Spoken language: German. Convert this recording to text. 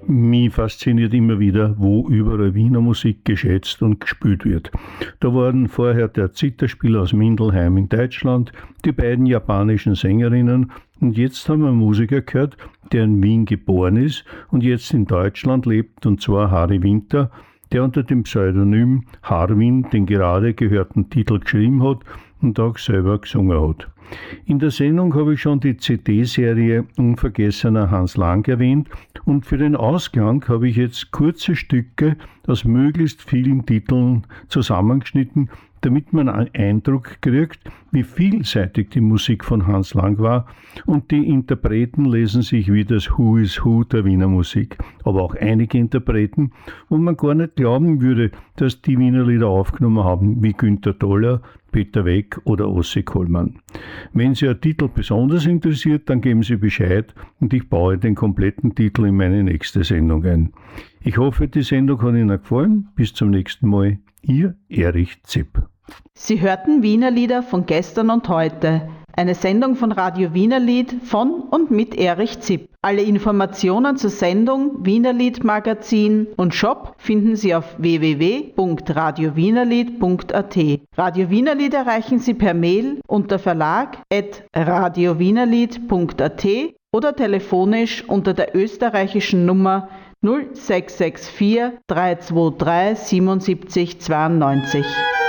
Mich fasziniert immer wieder, wo überall Wiener Musik geschätzt und gespielt wird. Da waren vorher der Zitherspieler aus Mindelheim in Deutschland, die beiden japanischen Sängerinnen und jetzt haben wir einen Musiker gehört, der in Wien geboren ist und jetzt in Deutschland lebt, und zwar Harry Winter, der unter dem Pseudonym Harwin den gerade gehörten Titel geschrieben hat und auch selber gesungen hat. In der Sendung habe ich schon die CD-Serie Unvergessener Hans Lang erwähnt und für den Ausklang habe ich jetzt kurze Stücke aus möglichst vielen Titeln zusammengeschnitten, damit man einen Eindruck kriegt, wie vielseitig die Musik von Hans Lang war, und die Interpreten lesen sich wie das Who is Who der Wiener Musik. Aber auch einige Interpreten, wo man gar nicht glauben würde, dass die Wiener Lieder aufgenommen haben, wie Günter Toller, Peter Weck oder Ossi Kollmann. Wenn Sie ein Titel besonders interessiert, dann geben Sie Bescheid und ich baue den kompletten Titel in meine nächste Sendung ein. Ich hoffe, die Sendung hat Ihnen gefallen. Bis zum nächsten Mal. Ihr Erich Zipp. Sie hörten Wiener Lieder von gestern und heute. Eine Sendung von Radio Wienerlied von und mit Erich Zipp. Alle Informationen zur Sendung, Wienerlied Magazin und Shop finden Sie auf www.radiowienerlied.at. Radio Wienerlied erreichen Sie per Mail unter verlag@radiowienerlied.at oder telefonisch unter der österreichischen Nummer 0664 323 77 92.